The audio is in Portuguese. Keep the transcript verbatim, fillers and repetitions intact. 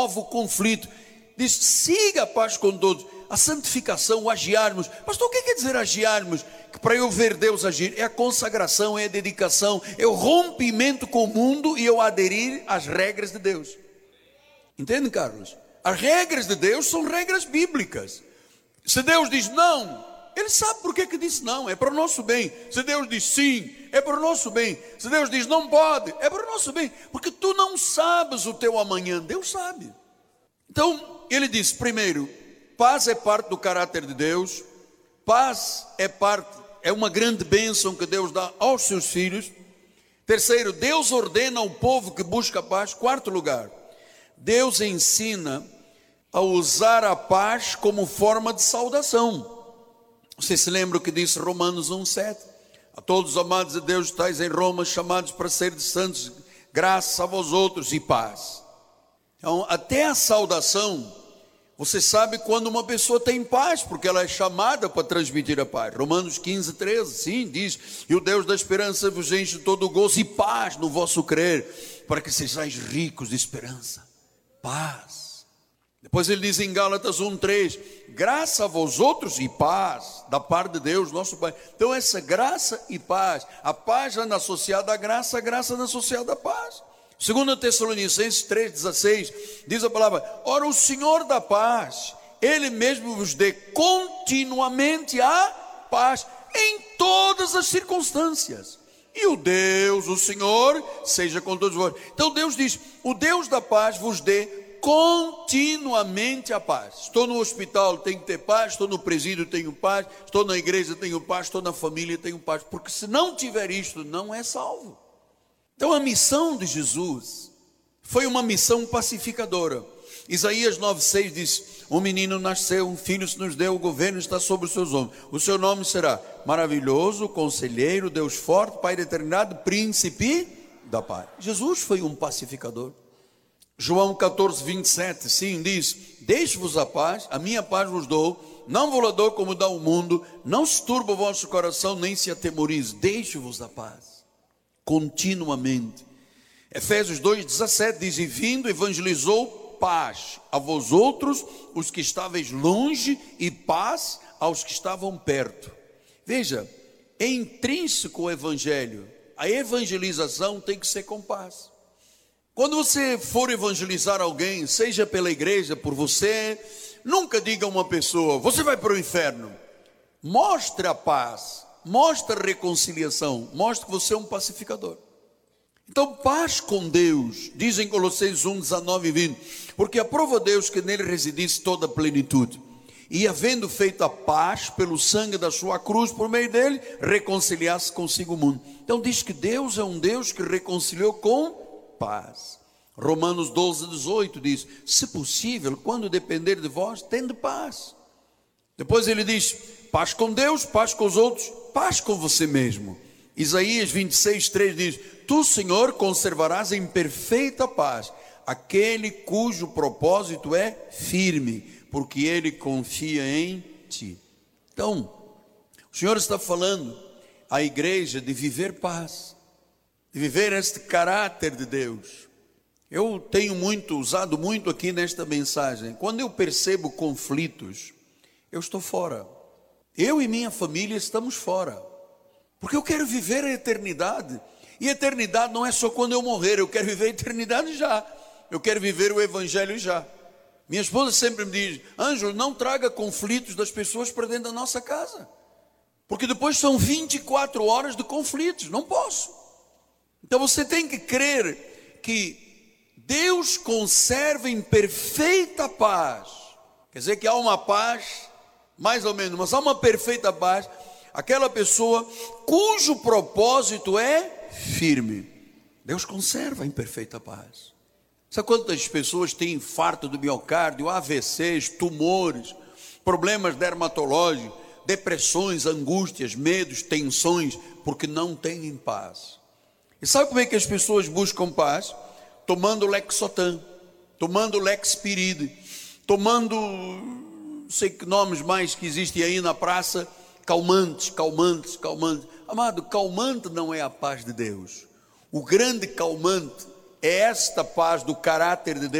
novo conflito. Diz, siga a paz com todos. A santificação, o agiarmos. Pastor, o que quer dizer agiarmos? Que para eu ver Deus agir, é a consagração, é a dedicação, é o rompimento com o mundo e eu aderir às regras de Deus. Entende, Carlos? As regras de Deus são regras bíblicas. Se Deus diz não, Ele sabe por que que disse não, é para o nosso bem. Se Deus diz sim, é para o nosso bem. Se Deus diz não pode, é para o nosso bem. Porque tu não sabes o teu amanhã, Deus sabe. Então, Ele diz, primeiro, paz é parte do caráter de Deus. Paz é parte, é uma grande bênção que Deus dá aos seus filhos. Terceiro, Deus ordena ao povo que busca a paz. Quarto lugar, Deus ensina a usar a paz como forma de saudação. Você se lembra o que disse Romanos um, sete? A todos os amados de Deus, estáis em Roma, chamados para ser de santos, graça a vós outros e paz. Então, até a saudação, você sabe quando uma pessoa tem paz, porque ela é chamada para transmitir a paz. Romanos quinze, treze, sim, diz, e o Deus da esperança vos enche de todo o gozo e paz no vosso crer, para que sejais ricos de esperança. Paz. Depois ele diz em Gálatas um, três, graça a vós outros e paz, da parte de Deus, nosso Pai. Então essa graça e paz, a paz anda associada à graça, a graça anda associada à paz. Segundo Tessalonicenses três, dezesseis, diz a palavra, ora o Senhor da paz, Ele mesmo vos dê continuamente a paz, em todas as circunstâncias. E o Deus, o Senhor, seja com todos vós. Então Deus diz, o Deus da paz vos dê continuamente a paz. Estou no hospital, tenho que ter paz. Estou no presídio, tenho paz. Estou na igreja, tenho paz. Estou na família, tenho paz. Porque se não tiver isto, não é salvo. Então a missão de Jesus foi uma missão pacificadora. Isaías nove, seis diz, um menino nasceu, um filho se nos deu, o governo está sobre os seus ombros. O seu nome será maravilhoso, conselheiro, Deus forte, Pai da eternidade, príncipe da paz. Jesus foi um pacificador. João catorze, vinte e sete, sim, diz, deixe-vos a paz, a minha paz vos dou, não vou lá dou como dá o mundo, não se turba o vosso coração, nem se atemorize, deixe-vos a paz, continuamente. Efésios dois, dezessete diz, e vindo evangelizou paz a vós outros, os que estáveis longe, e paz aos que estavam perto. Veja, é intrínseco o evangelho, a evangelização tem que ser com paz. Quando você for evangelizar alguém, seja pela igreja, por você, nunca diga a uma pessoa, você vai para o inferno. Mostre a paz, mostre a reconciliação, mostre que você é um pacificador. Então, paz com Deus, diz em Colossenses um, dezenove e vinte, porque aprova Deus que nele residisse toda a plenitude, e havendo feito a paz pelo sangue da sua cruz, por meio dele, reconciliasse consigo o mundo. Então diz que Deus é um Deus que reconciliou com paz. Romanos doze, dezoito diz, se possível, quando depender de vós, tende paz. Depois ele diz, paz com Deus, paz com os outros, paz com você mesmo. Isaías vinte e seis, três diz, tu, Senhor, conservarás em perfeita paz aquele cujo propósito é firme, porque ele confia em ti. Então, o Senhor está falando à igreja de viver paz, de viver este caráter de Deus. Eu tenho muito, usado muito aqui nesta mensagem, quando eu percebo conflitos, eu estou fora. Eu e minha família estamos fora, porque eu quero viver a eternidade, e a eternidade não é só quando eu morrer, eu quero viver a eternidade já, eu quero viver o evangelho já. Minha esposa sempre me diz, Ângelo, não traga conflitos das pessoas para dentro da nossa casa, porque depois são vinte e quatro horas de conflitos, não posso. Então você tem que crer que Deus conserva em perfeita paz, quer dizer que há uma paz, mais ou menos, mas há uma perfeita paz, aquela pessoa cujo propósito é firme, Deus conserva em perfeita paz. Sabe quantas pessoas têm infarto do miocárdio, A V Cs, tumores, problemas dermatológicos, depressões, angústias, medos, tensões, porque não têm paz. E sabe como é que as pessoas buscam paz? Tomando Lexotan, tomando Lexpiride, tomando, não sei que nomes mais que existem aí na praça, calmantes, calmantes, calmantes. Amado, calmante não é a paz de Deus. O grande calmante é esta paz do caráter de Deus.